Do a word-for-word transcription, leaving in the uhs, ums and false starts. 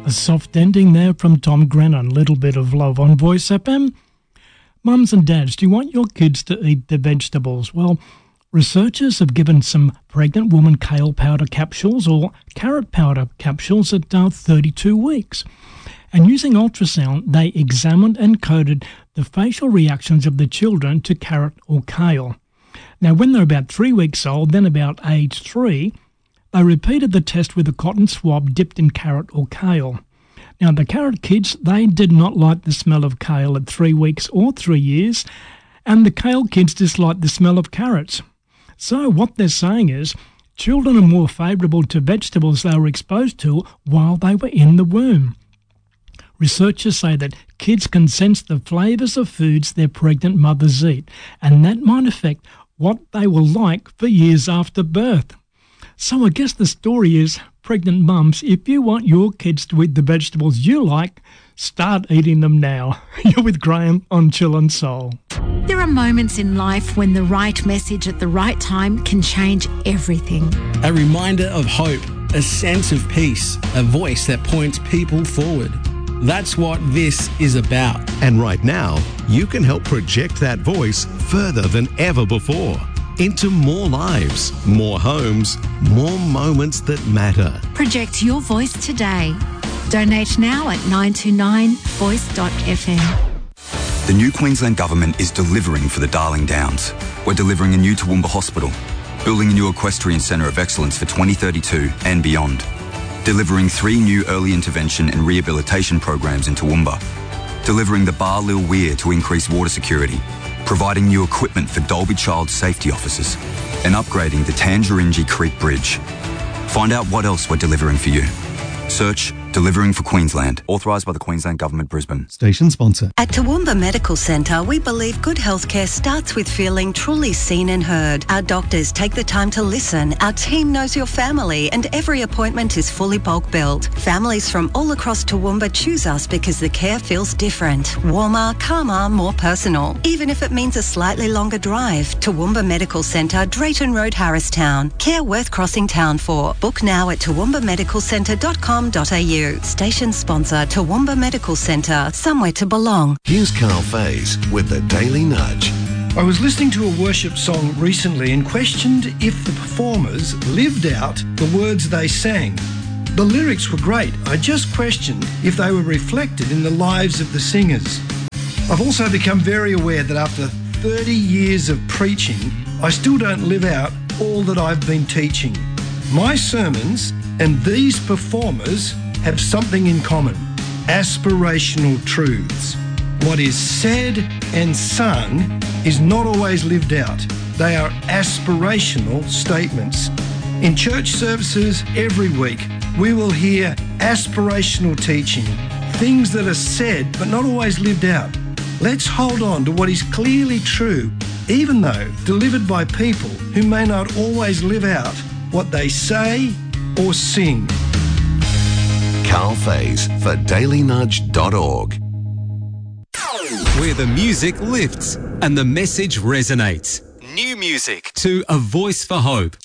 A soft ending there from Tom Grennan, Little Bit of Love on Voice F M. Mums and dads, do you want your kids to eat their vegetables? Well, researchers have given some pregnant woman kale powder capsules or carrot powder capsules at uh, thirty-two weeks. And using ultrasound, they examined and coded the facial reactions of the children to carrot or kale. Now, when they're about three weeks old, then about age three, they repeated the test with a cotton swab dipped in carrot or kale. Now, the carrot kids, they did not like the smell of kale at three weeks or three years, and the kale kids disliked the smell of carrots. So what they're saying is children are more favourable to vegetables they were exposed to while they were in the womb. Researchers say that kids can sense the flavours of foods their pregnant mothers eat, and that might affect what they will like for years after birth. So I guess the story is, pregnant mums, if you want your kids to eat the vegetables you like, start eating them now. You're with Graham on Chill and Soul. There are moments in life when the right message at the right time can change everything. A reminder of hope, a sense of peace, a voice that points people forward. That's what this is about. And right now, you can help project that voice further than ever before. Into more lives, more homes, more moments that matter. Project your voice today. Donate now at nine two nine voice dot f m. The new Queensland Government is delivering for the Darling Downs. We're delivering a new Toowoomba Hospital, building a new equestrian centre of excellence for twenty thirty-two and beyond, delivering three new early intervention and rehabilitation programs in Toowoomba, delivering the Bar Lil Weir to increase water security, providing new equipment for Dalby Child Safety Officers, and upgrading the Tangeringee Creek Bridge. Find out what else we're delivering for you. Search Delivering for Queensland. Authorised by the Queensland Government, Brisbane. Station sponsor. At Toowoomba Medical Centre, we believe good healthcare starts with feeling truly seen and heard. Our doctors take the time to listen. Our team knows your family, and every appointment is fully bulk billed. Families from all across Toowoomba choose us because the care feels different, warmer, calmer, more personal. Even if it means a slightly longer drive. Toowoomba Medical Centre, Drayton Road, Harristown. Care worth crossing town for. Book now at toowoomba medical centre dot com dot a u. Station sponsor, Toowoomba Medical Centre, somewhere to belong. Here's Carl Faze with the Daily Nudge. I was listening to a worship song recently and questioned if the performers lived out the words they sang. The lyrics were great. I just questioned if they were reflected in the lives of the singers. I've also become very aware that after thirty years of preaching, I still don't live out all that I've been teaching. My sermons and these performers have something in common: aspirational truths. What is said and sung is not always lived out. They are aspirational statements. In church services every week, we will hear aspirational teaching, things that are said but not always lived out. Let's hold on to what is clearly true, even though delivered by people who may not always live out what they say or sing. Carl Faze for daily nudge dot org. Where the music lifts and the message resonates. New music to A Voice for Hope.